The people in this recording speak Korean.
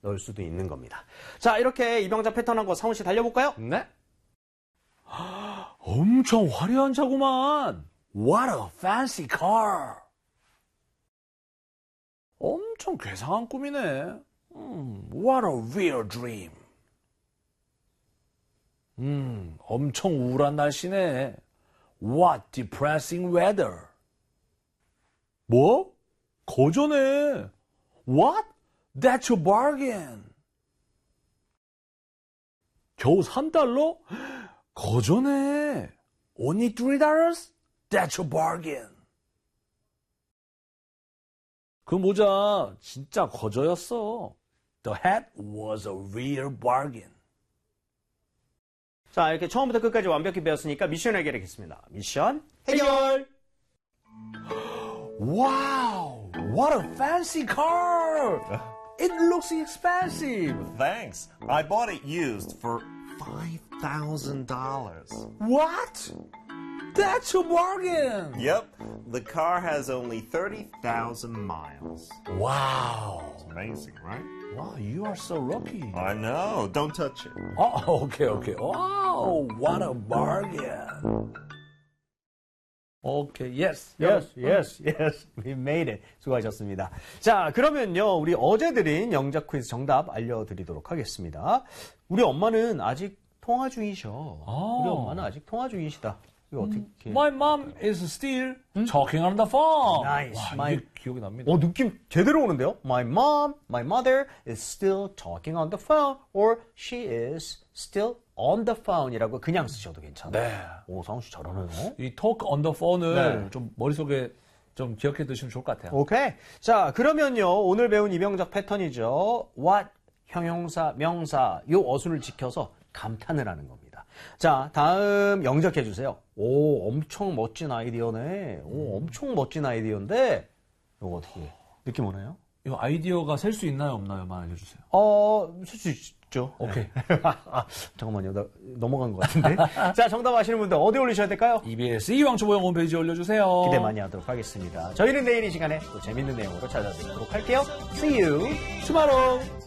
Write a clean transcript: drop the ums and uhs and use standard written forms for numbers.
넣을 수도 있는 겁니다. 자, 이렇게 이병자 패턴하고 상훈 씨 달려볼까요? 네. 엄청 화려한 차구만. What a fancy car. 엄청 괴상한 꿈이네. What a real dream. 엄청 우울한 날씨네. What depressing weather. 뭐? 거저네. What? That's a bargain. 겨우 $3? 거저네. Only $3? That's a bargain. 그 모자 진짜 거저였어. The hat was a real bargain. 자, 이렇게 처음부터 끝까지 완벽히 배웠으니까 미션 해결하겠습니다. 미션 해결! Wow, what a fancy car! It looks expensive. Thanks. I bought it used for $5,000. What? That's a bargain. Yep. The car has only 30,000 miles. Wow. Amazing, right? Wow, you are so lucky. I know. Don't touch it. Oh, okay. Wow, what a bargain. Okay, yes. We made it. 수고하셨습니다. 자, 그러면요, 우리 어제 드린 영작 퀴즈 정답 알려드리도록 하겠습니다. 우리 엄마는 아직 통화 중이셔. 우리 엄마는 아직 통화 중이시다. 이거 어떻게? My mom is still talking on the phone. Nice. 와, 이게 기억이 납니다. 느낌 제대로 오는데요? My mother is still talking on the phone, or she is still on the phone이라고 그냥 쓰셔도 괜찮아요. 네. 오, 상훈 씨 잘하네요. 이 talk on the phone을 네. 좀 머릿속에 좀 기억해 두시면 좋을 것 같아요. 오케이. 자, 그러면요, 오늘 배운 이병작 패턴이죠. what, 형용사, 명사, 요 어순을 지켜서 감탄을 하는 겁니다. 자, 다음 영작해 주세요. 오, 엄청 멋진 아이디어네. 오, 엄청 멋진 아이디어인데, 이거 어떻게, 느낌 오나요? 이 아이디어가 셀 수 있나요, 없나요?만 알려주세요. 쓸 수 있죠. 오케이. 잠깐만요. 나 넘어간 것 같은데. 자, 정답 아시는 분들 어디 올리셔야 될까요? EBS 이왕초보영 홈페이지에 올려주세요. 기대 많이 하도록 하겠습니다. 저희는 내일 이 시간에 또 재밌는 내용으로 찾아뵙도록 할게요. See you tomorrow!